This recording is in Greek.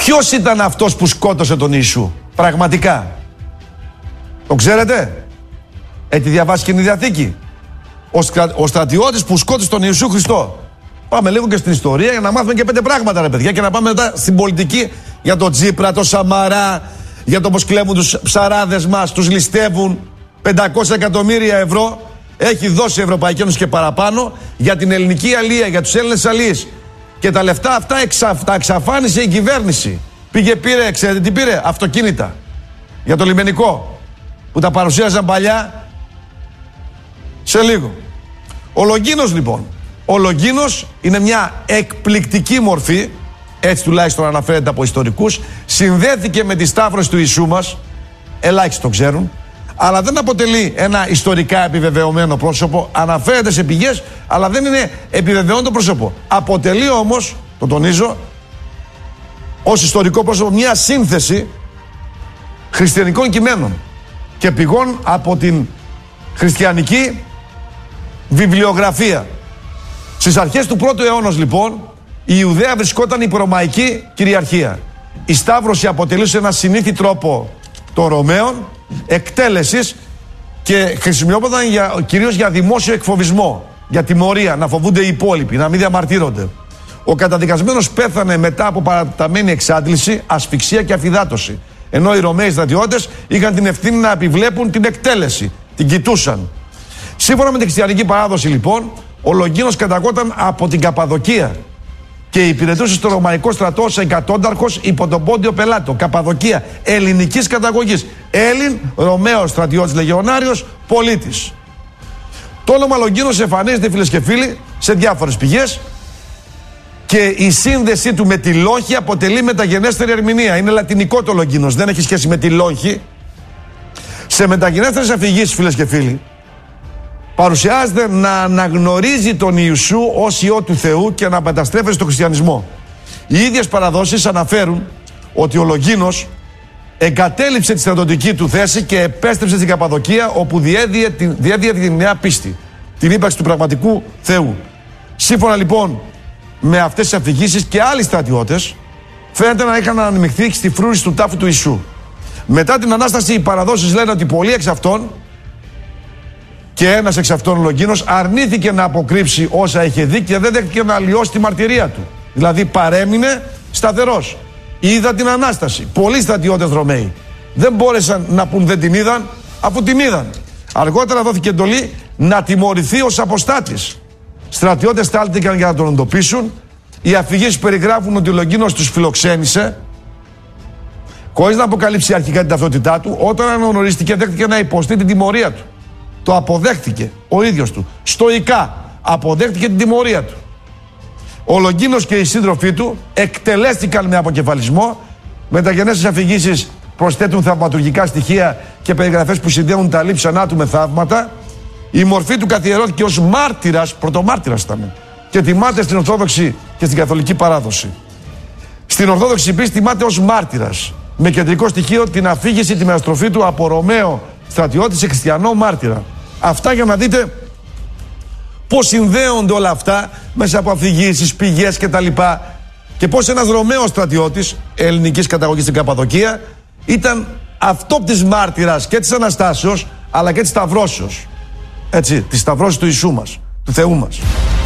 Ποιος ήταν αυτός που σκότωσε τον Ιησού, πραγματικά? Το ξέρετε? Έχετε διαβάσει Καινή Διαθήκη? Ο στρατιώτης που σκότωσε τον Ιησού Χριστό. Πάμε λίγο και στην ιστορία για να μάθουμε και 5 πράγματα, ρε παιδιά, και να πάμε μετά στην πολιτική για τον Τσίπρα, τον Σαμαρά, για το πως κλέβουν τους ψαράδες μας, τους ληστεύουν. 500 εκατομμύρια ευρώ έχει δώσει η Ευρωπαϊκή Ένωση και παραπάνω για την ελληνική αλία, για τους Έλληνες αλίες. Και τα λεφτά αυτά τα εξαφάνισε η κυβέρνηση. Πήρε, ξέρετε τι πήρε? Αυτοκίνητα για το λιμενικό που τα παρουσίαζαν παλιά. Σε λίγο. Ο Λογγίνος λοιπόν. Ο Λογγίνος είναι μια εκπληκτική μορφή, έτσι τουλάχιστον αναφέρεται από ιστορικούς. Συνδέθηκε με τη σταύρωση του Ιησού μας, ελάχιστοι το ξέρουν, αλλά δεν αποτελεί ένα ιστορικά επιβεβαιωμένο πρόσωπο. Αναφέρεται σε πηγές, αλλά δεν είναι επιβεβαιωμένο πρόσωπο. Αποτελεί όμως, το τονίζω, ως ιστορικό πρόσωπο μια σύνθεση χριστιανικών κειμένων και πηγών από την χριστιανική βιβλιογραφία. Στις αρχές του 1ου αιώνα λοιπόν η Ιουδαία βρισκόταν υπό ρωμαϊκή κυριαρχία. Η σταύρωση αποτελούσε ένα συνήθι τρόπο των Ρωμαίων εκτέλεσης και χρησιμοποιόταν κυρίως για δημόσιο εκφοβισμό, για τιμωρία, να φοβούνται οι υπόλοιποι, να μην διαμαρτύρονται. Ο καταδικασμένος πέθανε μετά από παραταμένη εξάντληση, ασφυξία και αφυδάτωση. Ενώ οι Ρωμαίοι στρατιώτες είχαν την ευθύνη να επιβλέπουν την εκτέλεση, την κοιτούσαν. Σύμφωνα με την χριστιανική παράδοση λοιπόν, ο Λογγίνος καταγόταν από την Καπαδοκία και υπηρετούσε στο ρωμαϊκό στρατό ως εκατόνταρχος υπό τον Πόντιο Πελάτο. Καπαδοκία, ελληνικής καταγωγής. Έλλην, Ρωμαίος στρατιώτης λεγεωνάριος, πολίτης. Το όνομα Λογγίνος εμφανίζεται, φίλες και φίλοι, σε διάφορες πηγές και η σύνδεσή του με τη Λόγχη αποτελεί μεταγενέστερη ερμηνεία. Είναι λατινικό το Λογγίνος, δεν έχει σχέση με τη Λόγχη. Σε μεταγενέστερες αφηγήσεις, φίλες και φίλοι, παρουσιάζεται να αναγνωρίζει τον Ιησού ως Υιό του Θεού και να μεταστρέφεται στο χριστιανισμό. Οι ίδιες παραδόσεις αναφέρουν ότι ο Λογγίνος εγκατέλειψε τη στρατιωτική του θέση και επέστρεψε στην Καπαδοκία, όπου διέδιε την νέα πίστη, την ύπαρξη του πραγματικού Θεού. Σύμφωνα λοιπόν με αυτές τις αφηγήσεις και άλλοι στρατιώτες φαίνεται να είχαν αναμειχθεί στη φρούρηση του τάφου του Ιησού. Μετά την Ανάσταση οι παραδόσεις λένε ότι πολλοί εξ αυτών, και ένας εξ αυτών ο Λογγίνος, αρνήθηκε να αποκρύψει όσα είχε δει και δεν δέχτηκε να αλλοιώσει τη μαρτυρία του. Δηλαδή παρέμεινε σταθερός. Είδα την Ανάσταση. Πολλοί στρατιώτες Ρωμαίοι δεν μπόρεσαν να πούν δεν την είδαν, αφού την είδαν. Αργότερα δόθηκε εντολή να τιμωρηθεί ως αποστάτης. Στρατιώτες στάλθηκαν για να τον εντοπίσουν. Οι αφηγήσεις περιγράφουν ότι ο Λογγίνος τους φιλοξένησε, χωρίς να αποκαλύψει αρχικά την ταυτότητά του. Όταν αναγνωρίστηκε, δέχτηκε να υποστεί την τιμωρία του. Το αποδέχτηκε ο ίδιος του. Στοικά αποδέχτηκε την τιμωρία του. Ο Λογγίνος και οι σύντροφοί του εκτελέστηκαν με αποκεφαλισμό. Μεταγενέστερες αφηγήσεις προσθέτουν θαυματουργικά στοιχεία και περιγραφές που συνδέουν τα λείψανά του με θαύματα. Η μορφή του καθιερώθηκε ως μάρτυρας, πρωτομάρτυρας ήταν, και τιμάται στην Ορθόδοξη και στην Καθολική παράδοση. Στην Ορθόδοξη πίστη τιμάται ως μάρτυρας, με κεντρικό στοιχείο την αφήγηση, τη μεταστροφή του από Ρωμαίο στρατιώτη σε χριστιανό μάρτυρα. Αυτά για να δείτε πώς συνδέονται όλα αυτά μέσα από αφηγήσεις, πηγές κτλ. Και πώς ένας Ρωμαίος στρατιώτης ελληνικής καταγωγής στην Καπαδοκία ήταν αυτόπτης μάρτυρας και της Αναστάσεως αλλά και της Σταυρώσεως. Έτσι, της Σταυρώσεως του Ιησού μας, του Θεού μας.